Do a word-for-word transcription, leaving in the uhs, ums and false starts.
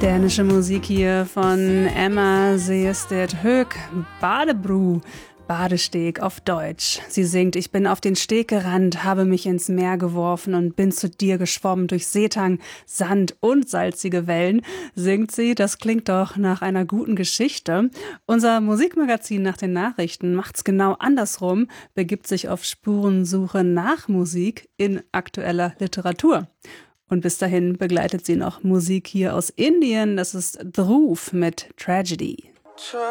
Dänische Musik hier von Emma Seestedt Höök, Badebru, Badesteg auf Deutsch. Sie singt: Ich bin auf den Steg gerannt, habe mich ins Meer geworfen und bin zu dir geschwommen durch Seetang, Sand und salzige Wellen. Singt sie, das klingt doch nach einer guten Geschichte. Unser Musikmagazin nach den Nachrichten macht's genau andersrum, begibt sich auf Spurensuche nach Musik in aktueller Literatur. Und bis dahin begleitet sie noch Musik hier aus Indien. Das ist Dhruv mit Tragedy.